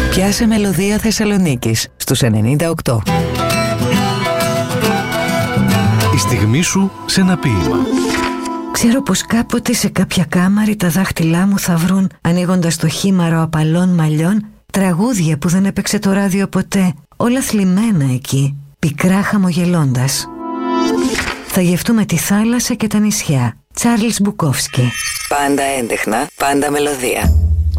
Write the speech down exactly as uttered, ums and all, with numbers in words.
Πιάσε μελωδία Θεσσαλονίκης στους ενενήντα οκτώ. Η στιγμή σου σε ένα ποίημα. Ξέρω πως κάποτε σε κάποια κάμαρη τα δάχτυλά μου θα βρουν, ανοίγοντας το χήμαρο απαλών μαλλιών, τραγούδια που δεν έπαιξε το ράδιο ποτέ, όλα θλιμμένα εκεί, πικρά χαμογελώντας. Θα γευτούμε τη θάλασσα και τα νησιά. Τσάρλς Μπουκόφσκι. Πάντα έντεχνα, πάντα μελωδία.